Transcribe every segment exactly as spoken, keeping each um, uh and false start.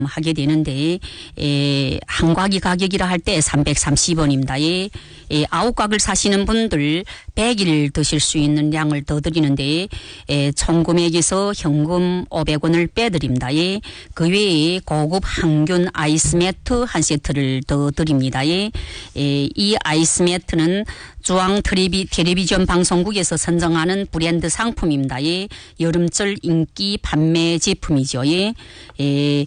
하게 되는데, 에, 한 곽이 가격이라 할 때 삼백삼십 원입니다. 에, 에, 아홉 곽을 사시는 분들 백 일 드실 수 있는 양을 더 드리는데, 에, 총 금액에서 현금 오백 원을 빼드립니다. 에, 그 외에 고급 항균 아이스 매트 한 세트를 더 드립니다. 에, 에, 이 아이스 매트는 중앙 텔레비, 텔레비전 방송국에서 선정하는 브랜드 상품입니다. 예. 여름철 인기 판매 제품이죠. 예. 예.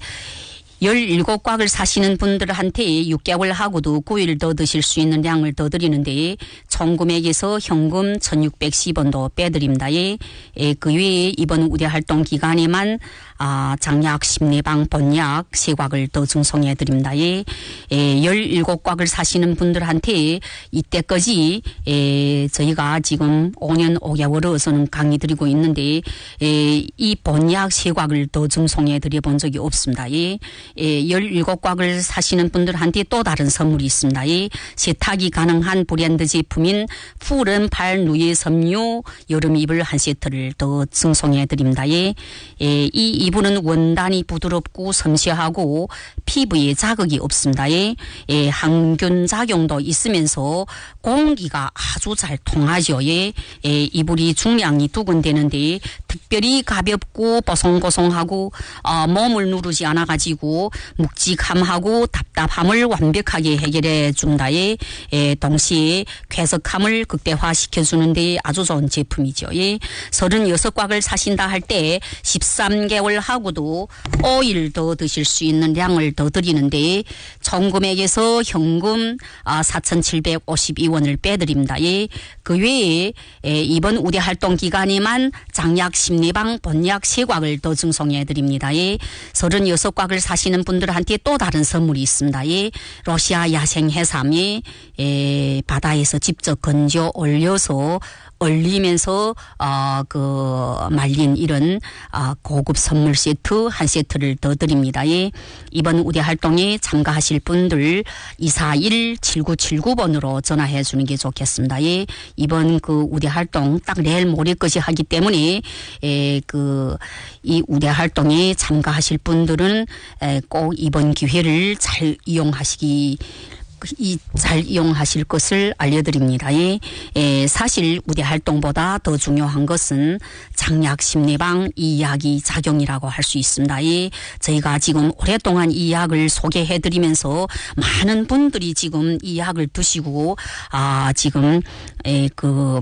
열일곱 곽을 사시는 분들한테 육 개월 하고도 구 일 더 드실 수 있는 양을 더 드리는데 총 금액에서 현금 천육백십 원도 빼드립니다. 예. 예. 그 외에 이번 우대 활동 기간에만 아, 장약 심내방 본약 세 곽을 더 증송해 드립니다. 예. 예, 열일곱 곽을 사시는 분들한테 이때까지 예, 저희가 지금 오 년 오 개월어서는 강의 드리고 있는데 예, 이 본약 세 곽을 더 증송해 드려 본 적이 없습니다. 예. 예, 열일곱 곽을 사시는 분들한테 또 다른 선물이 있습니다. 예. 세탁이 가능한 브랜드 제품인 푸른 팔 누에 섬유 여름 이불 한 세트를 더 증송해 드립니다. 예. 예, 이 이불은 원단이 부드럽고 섬세하고 피부에 자극이 없습니다. 예, 예, 항균 작용도 있으면서 공기가 아주 잘 통하죠. 예, 예, 이불이 중량이 두근대는데 특별히 가볍고 뽀송뽀송하고 어, 몸을 누르지 않아 가지고 묵직함하고 답답함을 완벽하게 해결해 준다. 예, 예, 동시에 쾌적함을 극대화시켜 주는데 아주 좋은 제품이죠. 예, 서른여섯 곽을 사신다 할 때 십삼 개월 하고도 오 일 더 드실 수 있는 양을 더 드리는데 총 금액에서 현금 사천칠백오십이 원을 빼드립니다. 예. 그 외에 이번 우대 활동 기간에만 장약 심내방 본약 세 곽을 더 증송해 드립니다. 예. 서른여섯 곽을 사시는 분들한테 또 다른 선물이 있습니다. 예. 러시아 야생 해삼이 예, 바다에서 직접 건져 올려서 얼리면서 어, 그 말린 이런 어, 고급 선물 세트 한 세트를 더 드립니다. 예. 이번 우대 활동에 참가하실 분들 이사일 칠구칠구 번으로 전화해 주는 게 좋겠습니다. 예. 이번 그 우대 활동 딱 내일 모레까지 하기 때문에 예, 그 이 우대 활동에 참가하실 분들은 에, 꼭 이번 기회를 잘 이용하시기 이 잘 이용하실 것을 알려드립니다. 예. 예, 사실 우대 활동보다 더 중요한 것은 장약 심내방 이 약이 작용이라고 할 수 있습니다. 예. 저희가 지금 오랫동안 이 약을 소개해드리면서 많은 분들이 지금 이 약을 드시고 아 지금 에, 그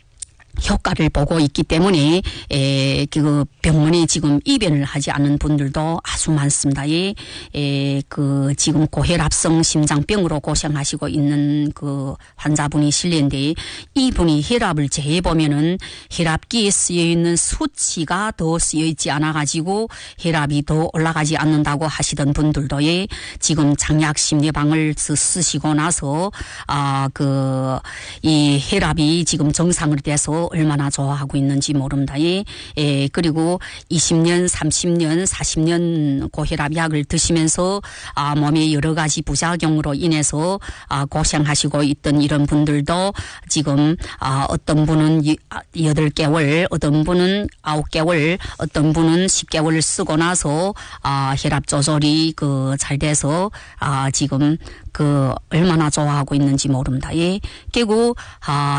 효과를 보고 있기 때문에 에, 그 병원에 지금 입원을 하지 않는 분들도 아주 많습니다. 예, 에, 그 지금 고혈압성 심장병으로 고생하시고 있는 그 환자분이 실례인데 이분이 혈압을 재해 보면은 혈압기에 쓰여 있는 수치가 더 쓰여 있지 않아 가지고 혈압이 더 올라가지 않는다고 하시던 분들도 예, 지금 장약 심내방을 쓰시고 나서 아, 그 이 혈압이 지금 정상으로 돼서 얼마나 좋아하고 있는지 모릅니다. 예. 예, 그리고 이십 년, 삼십 년, 사십 년 고혈압 약을 드시면서 아, 몸의 여러 가지 부작용으로 인해서 아, 고생하시고 있던 이런 분들도 지금 아, 어떤 분은 여덟 개월, 어떤 분은 아홉 개월, 어떤 분은 십 개월 쓰고 나서 아, 혈압 조절이 그 잘 돼서 아, 지금 그 얼마나 좋아하고 있는지 모릅니다. 예. 결국 아,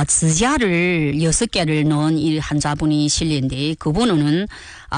지자를 여섯 개를 넣은 이 환자분이 실례인데 그분은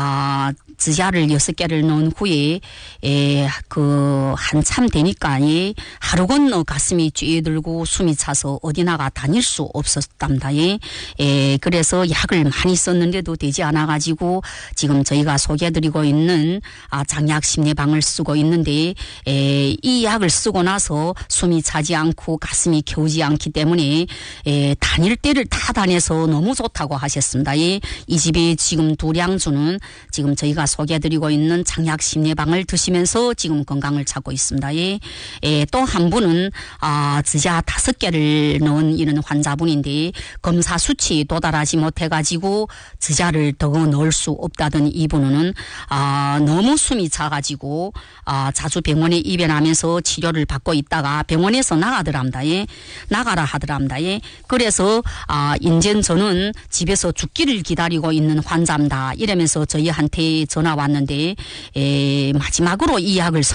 아, 지자를 여섯 개를 넣은 후에 에, 그 한참 되니까 예, 하루 건너 가슴이 쥐어들고 숨이 차서 어디 나가 다닐 수 없었답니다. 예. 에, 그래서 약을 많이 썼는데도 되지 않아 가지고 지금 저희가 소개해드리고 있는 아, 장약 심내방을 쓰고 있는데 에, 이 약을 쓰고 나서 숨이 차지 않고 가슴이 겨우지 않기 때문에 에, 다닐 때를 다 다녀서 너무 좋다고 하셨습니다. 예. 이 집에 지금 두 량주는 지금 저희가 소개해드리고 있는 장약 심내방을 드시면서 지금 건강을 찾고 있습니다. 예. 예, 또 한 분은 아, 지자 다섯 개를 넣은 이런 환자분인데 검사 수치에 도달하지 못해가지고 지자를 더 넣을 수 없다던 이분은 아, 너무 숨이 차가지고 아, 자주 병원에 입원하면서 치료를 받고 있다가 병원에서 나가더랍니다. 예. 나가라 하더랍니다. 예. 그래서 아, 인젠 저는 집에서 죽기를 기다리고 있는 환자입니다. 이러면서 저희한테 전화 왔는데 에, 마지막으로 이 약을